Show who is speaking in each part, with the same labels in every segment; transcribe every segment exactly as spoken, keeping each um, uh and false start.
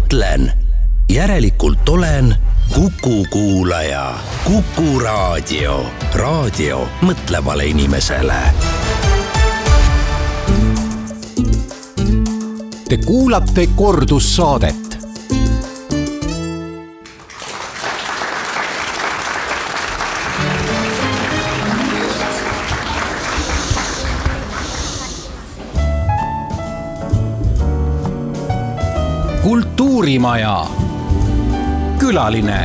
Speaker 1: mõtlen, järelikult olen Kuku kuulaja. Kuku raadio. Raadio mõtlevale inimesele.
Speaker 2: Te kuulate kordussaadet. Kultuurimaja. Külaline.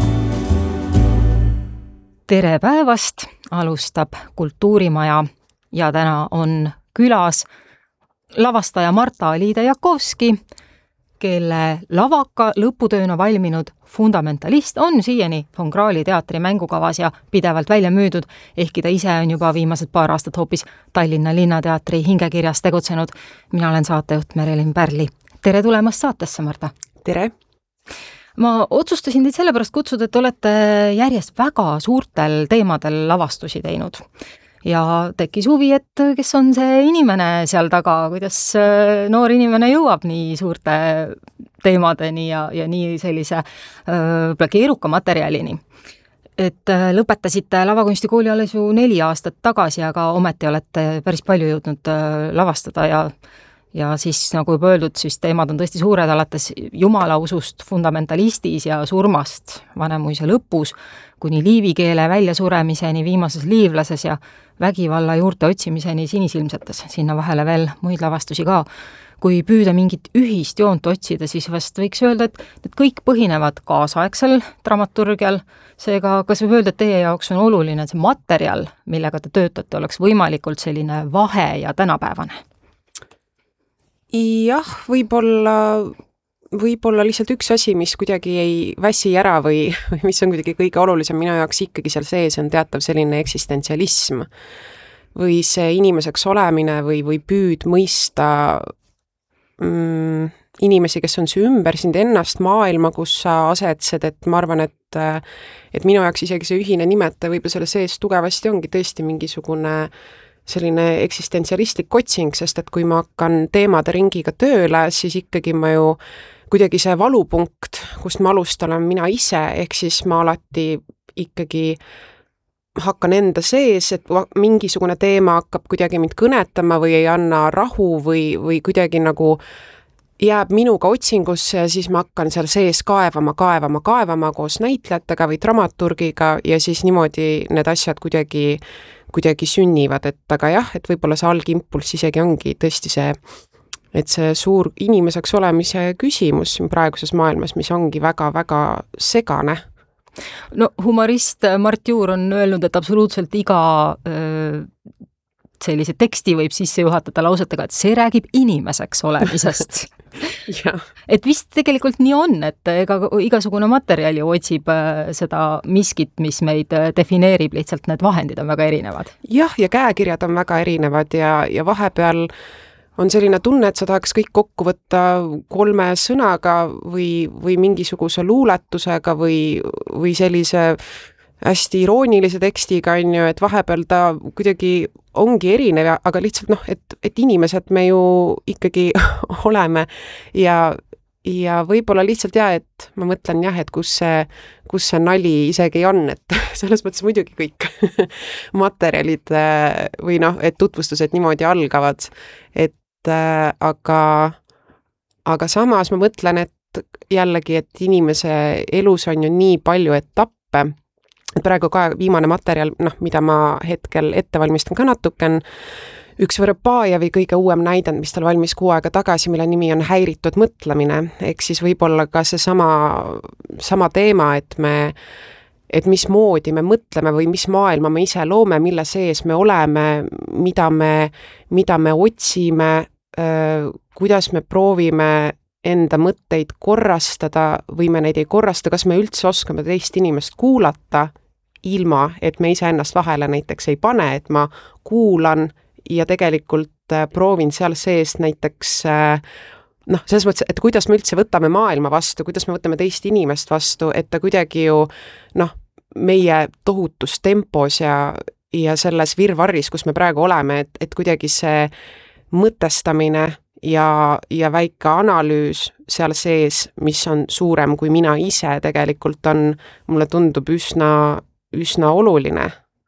Speaker 3: Tere päevast, alustab Kultuurimaja ja täna on külas lavastaja Marta Aliide-Jakovski, kelle lavaka lõputööna valminud Fundamentalist on siiani Von Krahli teatri mängukavas ja pidevalt välja müüdud, ehkki ta ise on juba viimased paar aastat hoopis Tallinna Linnateatri hingekirjas tegutsenud. Mina olen saatejuht Merilin Pärli. Tere tulemast saatesse, Marta!
Speaker 4: Tere!
Speaker 3: Ma otsustasin teid sellepärast kutsuda, et olete järjest väga suurtel teemadel lavastusi teinud. Ja tekkis huvi, et kes on see inimene seal taga, kuidas noor inimene jõuab nii suurte teemadeni ja, ja nii sellise öö, keeruka materjalini. Et lõpetasite lavakunstikooli alles ju neli aastat tagasi, aga ometi olete päris palju jõudnud öö, lavastada ja Ja siis, nagu juba öeldud, siis teemad on tõesti suured, alates jumalausust Fundamentalistis ja surmast Vanemuise lõpus, kuni liivikeele väljasuremiseni viimases liivlases ja vägivalla juurte otsimiseni sinisilmsetes. Sinna vahele veel muid lavastusi ka. Kui püüda mingit ühist joont otsida, siis vast võiks öelda, et need kõik põhinevad kaasaegsel dramaturgial. Seega, kas võib öelda, et teie jaoks on oluline see materjal, millega te töötate, oleks võimalikult selline vahe ja tänapäevane?
Speaker 4: Jah, võib-olla, võib-olla lihtsalt üks asi, mis kuidagi ei väsi ära või, või mis on kuidagi kõige olulisem minu jaoks ikkagi seal sees, on teatav selline eksistentsialism või see inimeseks olemine või, või püüd mõista mm, inimesi, kes on see ümber, sind ennast, maailma, kus sa asetsed, et ma arvan, et, et minu jaoks isegi see ühine nimetaja võib-olla selle sees tugevasti ongi tõesti mingisugune selline eksistentsialistlik otsing, sest et kui ma hakkan teemade ringiga tööle, siis ikkagi ma ju kuidagi see valupunkt, kust ma alustan, olen mina ise, ehk siis ma alati ikkagi hakkan enda sees, et mingisugune teema hakkab kuidagi mind kõnetama või ei anna rahu või, või kuidagi nagu jääb minuga otsingusse ja siis ma hakkan seal sees kaevama, kaevama, kaevama koos näitlejatega või dramaturgiga ja siis niimoodi need asjad kuidagi kuidagi sünnivad, et aga jah, et võib-olla see algimpulss isegi ongi tõesti see, et see suur inimeseks olemise küsimus praeguses maailmas, mis ongi väga-väga segane.
Speaker 3: No humorist Mart Juur on öelnud, et absoluutselt iga öö, sellise teksti võib sisse juhatada lausetega, et see räägib inimeseks olemisest. Et vist tegelikult nii on, et ega igasugune materjal ju otsib seda miskit, mis meid defineerib, lihtsalt need vahendid on väga erinevad.
Speaker 4: Jah, ja käekirjad on väga erinevad ja, ja vahepeal on selline tunne, et sa tahaks kõik kokku võtta kolme sõnaga või, või mingisuguse luuletusega või, või sellise hästi iroonilise tekstiga, on ju, et vahepeal ta kuidagi ongi erinev, aga lihtsalt noh, et, et inimesed me ju ikkagi oleme ja, ja võib-olla lihtsalt jah, et ma mõtlen jah, et kus see, kus see nali isegi on, et selles mõttes muidugi kõik materjalid või noh, et tutvustused niimoodi algavad, et aga, aga samas ma mõtlen, et jällegi, et inimese elus on ju nii palju etappe, praegu ka viimane materjal, noh, mida ma hetkel ette valmistan ka natuken, üks Võrõpajevi kõige uuem näidend, mis tal valmis kuu aega tagasi, mille nimi on häiritud mõtlemine, ehk siis võib-olla ka see sama, sama teema, et me, et mismoodi me mõtleme või mis maailma me ise loome, mille sees me oleme, mida me, mida me otsime, kuidas me proovime enda mõtteid korrastada või me neid ei korrasta, kas me üldse oskame teist inimest kuulata, ilma, et me ise ennast vahele näiteks ei pane, et ma kuulan ja tegelikult proovin seal sees näiteks noh, selles mõttes, et kuidas me üldse võtame maailma vastu, kuidas me võtame teist inimest vastu, et ta kuidagi ju noh, meie tohutus tempos ja, ja selles virvarris, kus me praegu oleme, et, et kuidagi see mõtestamine ja, ja väike analüüs seal sees, mis on suurem kui mina ise tegelikult on, mulle tundub üsna, üsna oluline.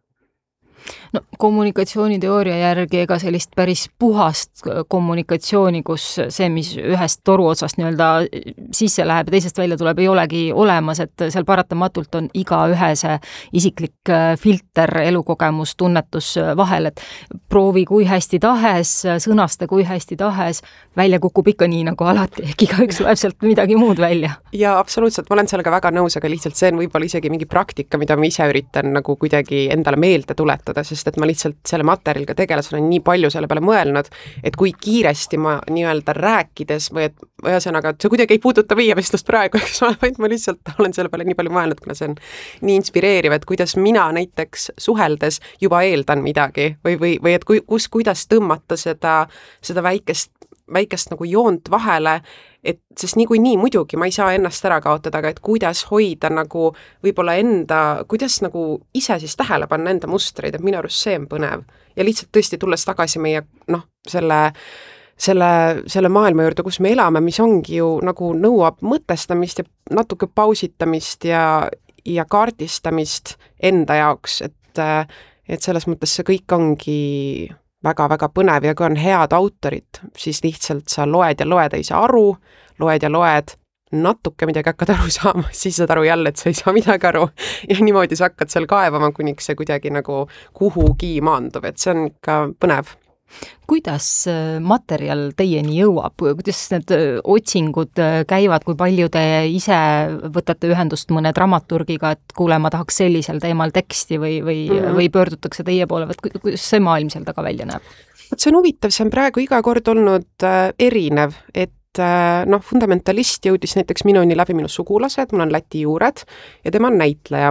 Speaker 3: No kommunikatsiooniteooria järgi ega sellist päris puhast kommunikatsiooni, kus see, mis ühest toru otsast nii-öelda sisse läheb ja teisest välja tuleb, ei olegi olemas, et seal paratamatult on iga ühe see isiklik filter, elukogemus, tunnetus vahel, et proovi kui hästi tahes, sõnasta kui hästi tahes, välja kukub ikka nii nagu alati, ehk igaüks loeb sealt midagi muud välja.
Speaker 4: Ja absoluutselt, ma olen sellega väga nõus, aga lihtsalt see on võib-olla isegi mingi praktika, mida ma ise üritan nagu kuidagi endale meelde tuletada, sest et ma lihtsalt selle materjaliga tegeles, olen nii palju selle peale mõelnud, et kui kiiresti ma nii-öelda rääkides või et ühesõnaga, et see kuidagi ei puuduta meie vestlust praegu, eks ole, vaid ma lihtsalt olen selle peale nii palju mõelnud, kuna see on nii inspireeriv, et kuidas mina näiteks suheldes juba eeldan midagi või, või, või et kui, kus, kuidas tõmmata seda, seda väikest väikest nagu joont vahele, et sest niikuinii muidugi ma ei saa ennast ära kaotada, aga et kuidas hoida nagu võib-olla enda, kuidas nagu ise siis tähele panna enda mustreid, et minu arust see on põnev. Ja lihtsalt tõesti tulles tagasi meie noh, selle, selle, selle maailma juurde, kus me elame, mis ongi ju nagu nõuab mõtestamist ja natuke pausitamist ja, ja kaardistamist enda jaoks, et, et selles mõttes see kõik ongi väga-väga põnev ja kui on head autorid, siis lihtsalt sa loed ja loed, ei saa aru, loed ja loed, natuke midagi hakkad aru saama, siis saad aru jälle, et sa ei saa midagi aru ja niimoodi sa hakkad seal kaevama, kuniks see kuidagi nagu kuhugi maandub, et see on ikka põnev.
Speaker 3: Kuidas materjal teieni jõuab, kuidas need otsingud käivad, kui palju te ise võtate ühendust mõne dramaturgiga, et kuule, ma tahaks sellisel teemal teksti või, või, mm-hmm. või pöördutakse teie poole, või kuidas see maailm seal taga välja näeb?
Speaker 4: See on huvitav, see on praegu iga kord olnud erinev, et noh, fundamentalist jõudis näiteks minuni läbi minu sugulased, mul on Läti juured ja tema on näitleja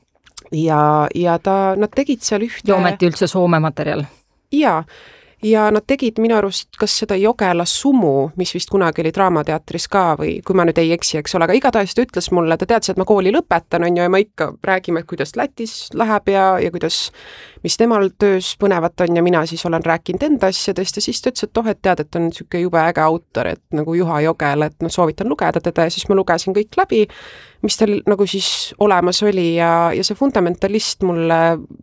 Speaker 4: ja, ja ta, nad tegid seal ühte...
Speaker 3: Ja ometi üldse Soome materjal.
Speaker 4: Jaa, ja nad tegid minu arust kas seda Jogela Sumu, mis vist kunagi oli Draamateatris ka või kui ma nüüd ei eksi, eks ole, aga igatahes ta ütles mulle, ta teadis, et ma kooli lõpetan, on ju, ja ma ikka räägime, kuidas Lätis läheb ja, ja kuidas, mis temal töös põnevat on ja mina siis olen rääkinud enda asjadest ja siis ta ütles, et oh, et tead, et on niisugune jube äge autor, et nagu Juha Jogel, et no soovitan lugeda teda ja siis ma lugesin kõik läbi, mis tal nagu siis olemas oli ja, ja see fundamentalist mulle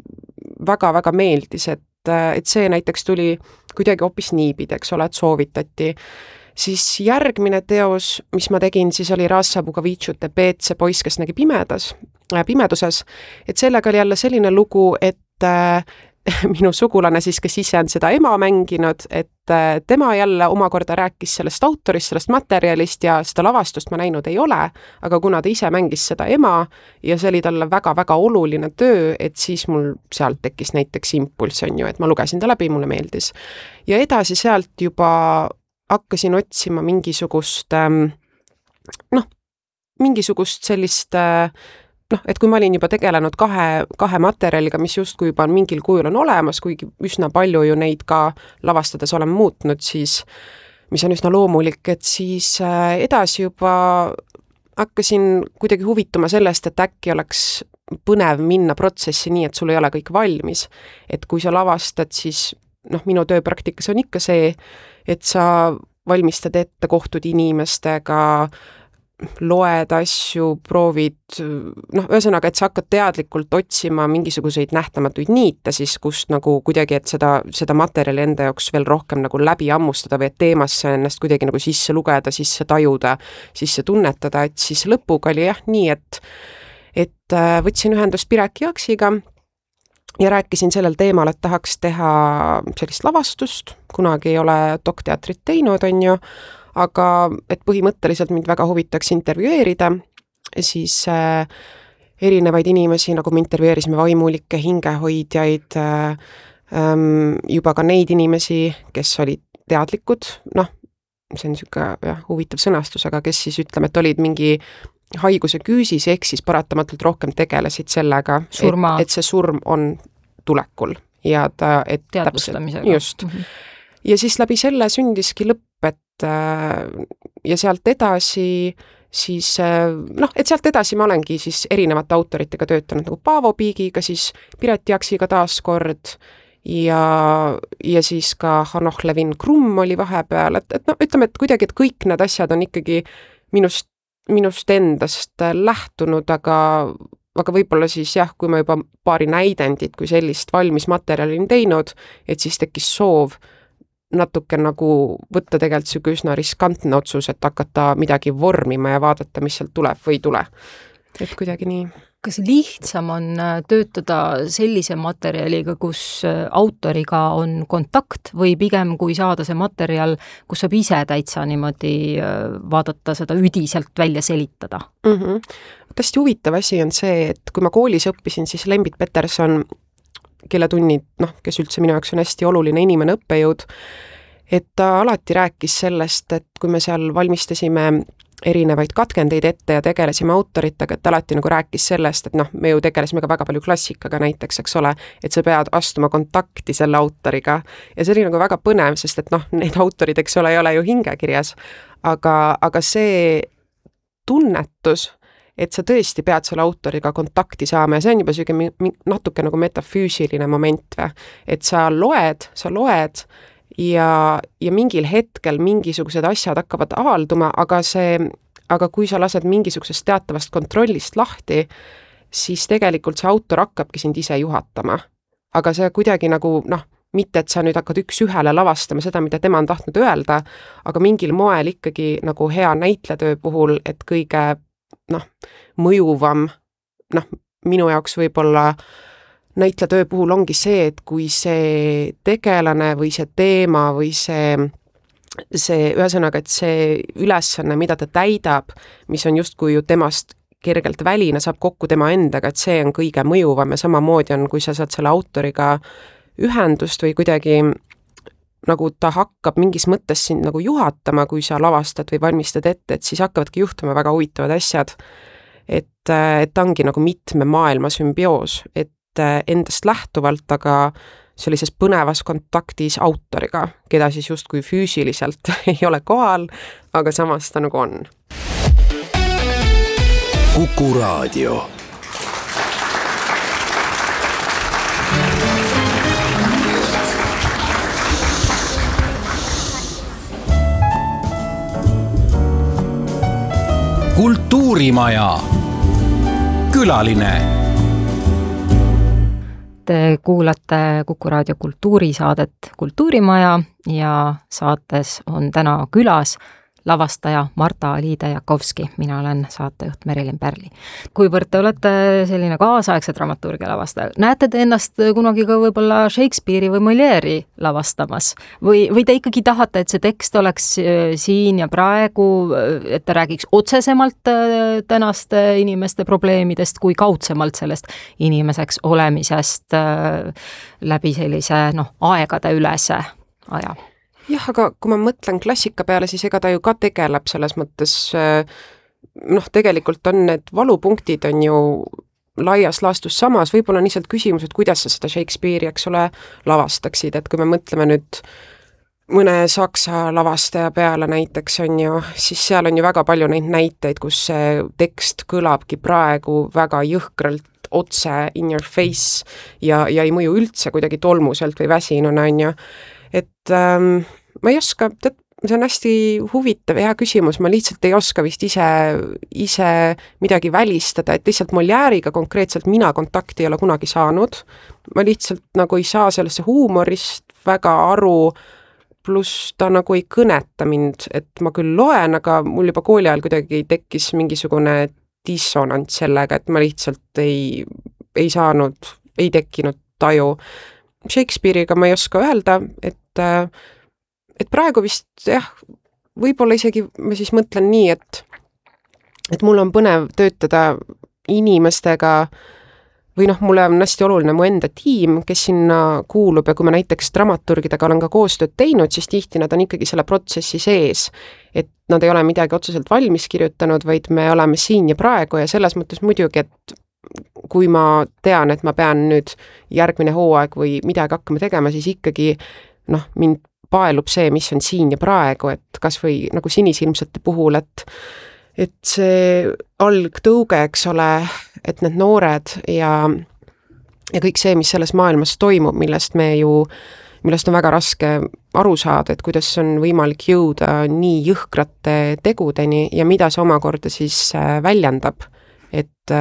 Speaker 4: väga-väga meeldis, et et see näiteks tuli kuidagi hoopis niipidi, eks ole, et soovitati. Siis järgmine teos, mis ma tegin, siis oli Rasa Bugavitšute Peet, see poiss, kes nägi pimedas, äh, pimeduses, et sellega oli jälle selline lugu, et äh, minu sugulane siis, kes ise on seda ema mänginud, et tema jälle omakorda rääkis sellest autorist, sellest materjalist ja seda lavastust ma näinud ei ole, aga kuna ta ise mängis seda ema ja see oli talle väga-väga oluline töö, et siis mul sealt tekkis näiteks impulss, on ju, et ma lugesin ta läbi, mulle meeldis. Ja edasi sealt juba hakkasin otsima mingisugust, noh, mingisugust sellist noh, et kui ma olin juba tegelenud kahe, kahe materjaliga, mis justkui juba mingil kujul on olemas, kuigi üsna palju ju neid ka lavastades olen muutnud, siis mis on üsna loomulik, et siis edasi juba hakkasin kuidagi huvituma sellest, et äkki oleks põnev minna protsessi nii, et sul ei ole kõik valmis. Et kui sa lavastad, siis noh, minu tööpraktikas on ikka see, et sa valmistad ette, kohtud inimestega, loed asju, proovid, noh, ühesõnaga, et sa hakkad teadlikult otsima mingisuguseid nähtamatuid niite siis, kust nagu kuidagi, et seda, seda materjali enda jaoks veel rohkem nagu läbi ammustada või et teemasse ennast kuidagi nagu sisse lugeda, sisse tajuda, sisse tunnetada, et siis lõpuga oli jah nii, et, et võtsin ühendust Piret Jaksiga ja rääkisin sellel teemal, et tahaks teha sellist lavastust, kunagi ei ole dokteatrit teinud, on ju, aga et põhimõtteliselt mind väga huvitaks intervjueerida, siis äh, erinevaid inimesi, nagu me intervjueerisime vaimulikke, hingehoidjaid, äh, ähm, juba ka neid inimesi, kes olid teadlikud, noh, see on niisugune jah, huvitav sõnastus, aga kes siis ütleme, et olid mingi haiguse küüsis, ehk siis paratamatult rohkem tegelesid sellega, et, et see surm on tulekul ja ta, et
Speaker 3: teadvustamisega.
Speaker 4: Just. Mm-hmm. Ja siis läbi selle sündiski lõpp, et ja sealt edasi siis noh, et sealt edasi ma olengi siis erinevate autoritega töötanud nagu Paavo Piigiga, siis Piret Jaksiga taaskord ja, ja siis ka Hanoch Levin Krumm oli vahepeal, et, et no ütleme, et kuidagi, et kõik need asjad on ikkagi minust, minust endast lähtunud, aga aga võib-olla siis jah, kui ma juba paari näidendit kui sellist valmis materjali on teinud, et siis tekkis soov natuke nagu võtta tegelikult siuke üsna riskantne otsus, et hakata midagi vormima ja vaadata, mis sealt tuleb või ei tule. Et kuidagi nii.
Speaker 3: Kas lihtsam on töötada sellise materjaliga, kus autoriga on kontakt või pigem kui saada see materjal, kus saab ise täitsa niimoodi vaadata seda üdiselt välja selitada?
Speaker 4: Mm-hmm. Tästi huvitav asi on see, et kui ma koolis õppisin, siis Lembit Peterson, kelle tunnid, noh, kes üldse minu jaoks on hästi oluline inimene õppejõud, et ta alati rääkis sellest, et kui me seal valmistasime erinevaid katkendeid ette ja tegelesime autoritega, et alati nagu rääkis sellest, et noh, me ju tegelesime ka väga palju klassikaga näiteks, eks ole, et sa pead astuma kontakti selle autoriga ja see oli nagu väga põnev, sest et noh, need autorid, eks ole, ei ole ju hingekirjas, aga, aga see tunnetus, et sa tõesti pead selle autoriga kontakti saama ja see on juba süge natuke nagu metafüüsiline moment või, et sa loed, sa loed ja, ja mingil hetkel mingisugused asjad hakkavad avalduma, aga see, aga kui sa lased mingisugusest teatavast kontrollist lahti, siis tegelikult see autor hakkabki sind ise juhatama. Aga see kuidagi nagu, noh, mitte, et sa nüüd hakkad üks ühele lavastama seda, mida tema on tahtnud öelda, aga mingil moel ikkagi nagu hea näitletöö puhul, et kõige noh, mõjuvam, noh, minu jaoks võib-olla näitletöö puhul ongi see, et kui see tegelane või see teema või see, see ühesõnaga, et see ülesanne, mida ta täidab, mis on justkui ju temast kergelt väline, saab kokku tema endaga, et see on kõige mõjuvam ja samamoodi on, kui sa saad selle autoriga ühendust või kuidagi nagu ta hakkab mingis mõttes sind nagu juhatama, kui sa lavastad või valmistad ette, et siis hakkavadki juhtuma väga huvitavad asjad. Et, et ongi nagu mitme maailma sümbioos, et endast lähtuvalt, aga sellises põnevas kontaktis autoriga, keda siis justkui füüsiliselt ei ole kohal, aga samas ta nagu on.
Speaker 1: Kuku Raadio.
Speaker 2: Kultuurimaja. Külaline.
Speaker 3: Te kuulate Kuku Raadio kultuurisaadet Kultuurimaja ja saates on täna külas lavastaja Marta Liide-Jakovski. Mina olen saatejuht Merilin Pärli. Kuivõrd te olete selline kaasaegse dramaturgia lavastaja, näete te ennast kunagi ka võib-olla Shakespeare'i või Molière'i lavastamas? Või, või te ikkagi tahate, et see tekst oleks siin ja praegu, et ta räägiks otsesemalt tänaste inimeste probleemidest kui kaudsemalt sellest inimeseks olemisest läbi sellise noh, aegade ülese aja?
Speaker 4: Jah, aga kui ma mõtlen klassika peale, siis ega ta ju ka tegeleb selles mõttes, noh, tegelikult on need valupunktid on ju laias laastus samas, võib-olla on lihtsalt küsimus, et kuidas sa seda Shakespeare'i, eks ole, lavastaksid, et kui me mõtleme nüüd mõne saksa lavastaja peale näiteks on ju, siis seal on ju väga palju neid näiteid, kus see tekst kõlabki praegu väga jõhkralt otse in your face ja, ja ei mõju üldse kuidagi tolmuselt või väsinuna on ju. Et ähm, ma ei oska, tead, see on hästi huvitav ja hea küsimus, ma lihtsalt ei oska vist ise, ise midagi välistada, et lihtsalt Molière'iga konkreetselt mina kontakti ei ole kunagi saanud. Ma lihtsalt nagu ei saa sellesse huumorist väga aru, pluss ta nagu ei kõneta mind, et ma küll loen, aga mul juba kooli ajal kuidagi tekkis mingisugune dissonant sellega, et ma lihtsalt ei, ei saanud, ei tekkinud taju. Shakespeare'iga ma ei oska öelda, et, et praegu vist jah, võib-olla isegi ma siis mõtlen nii, et, et mul on põnev töötada inimestega või noh, mulle on hästi oluline mu enda tiim, kes sinna kuulub ja kui ma näiteks dramaturgidega olen ka koostööd teinud, siis tihti nad on ikkagi selle protsessi sees, et nad ei ole midagi otseselt valmis kirjutanud, vaid me oleme siin ja praegu ja selles mõttes muidugi, et kui ma tean, et ma pean nüüd järgmine hooaeg või midagi hakkama tegema, siis ikkagi noh, mind paelub see, mis on siin ja praegu, et kas või nagu sinisilmsete puhul, et et see algtõuge, eks ole, et need noored ja ja kõik see, mis selles maailmas toimub, millest me ju, millest on väga raske aru saada, et kuidas on võimalik jõuda nii jõhkrate tegudeni ja mida see omakorda siis väljendab. Et